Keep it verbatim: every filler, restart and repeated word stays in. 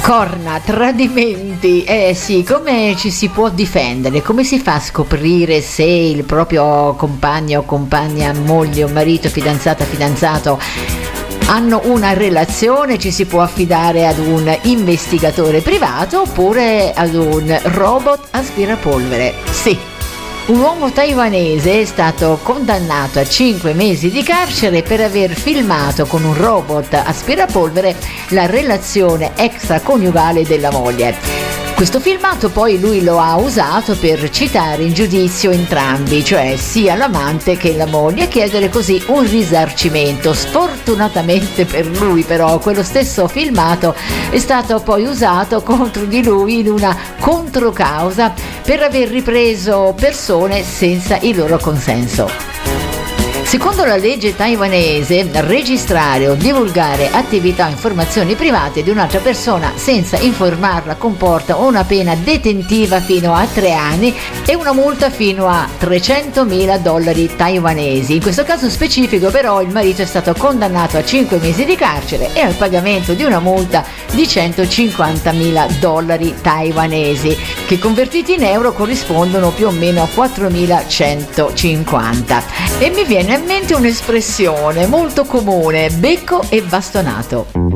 Corna, tradimenti, eh sì, come ci si può difendere? Come si fa a scoprire se il proprio compagno o compagna, moglie o marito, fidanzata, fidanzato hanno una relazione? Ci si può affidare ad un investigatore privato oppure ad un robot aspirapolvere? Sì. Un uomo taiwanese è stato condannato a cinque mesi di carcere per aver filmato con un robot aspirapolvere la relazione extraconiugale della moglie. Questo filmato poi lui lo ha usato per citare in giudizio entrambi, cioè sia l'amante che la moglie, e chiedere così un risarcimento. Sfortunatamente per lui però quello stesso filmato è stato poi usato contro di lui in una controcausa per aver ripreso persone senza il loro consenso. Secondo la legge taiwanese, registrare o divulgare attività o informazioni private di un'altra persona senza informarla comporta una pena detentiva fino a tre anni e una multa fino a trecentomila dollari taiwanesi. In questo caso specifico però il marito è stato condannato a cinque mesi di carcere e al pagamento di una multa di centocinquantamila dollari taiwanesi, che convertiti in euro corrispondono più o meno a quattromilacentocinquanta. E mi viene in mente un'espressione molto comune: becco e bastonato.